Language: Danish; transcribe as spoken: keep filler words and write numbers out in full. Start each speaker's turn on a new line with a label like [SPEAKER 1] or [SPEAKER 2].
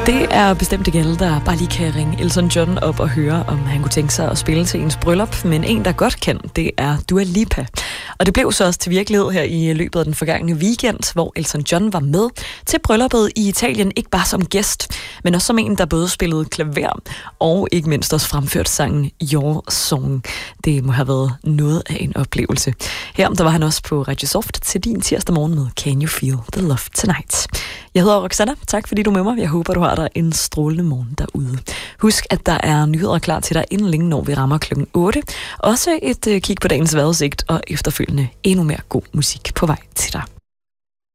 [SPEAKER 1] Det er bestemt ikke alle, der bare lige kan ringe Elton John op og høre, om han kunne tænke sig at spille til ens bryllup. Men en, der godt kan, det er Dua Lipa. Og det blev så også til virkelighed her i løbet af den forgangne weekend, hvor Elton John var med til brylluppet i Italien, ikke bare som gæst, men også som en, der både spillede klaver og ikke mindst også fremført sangen Your Song. Det må have været noget af en oplevelse. Her der var han også på Radio Soft til din tirsdag morgen med Can You Feel the Love Tonight. Jeg hedder Roxanna. Tak fordi du er med mig. Jeg håber, du har dig en strålende morgen derude. Husk, at der er nyheder klar til dig inden længe, når vi rammer klokken otte. Også et uh, kig på dagens vejrudsigt og efterfølgende endnu mere god musik på vej til dig.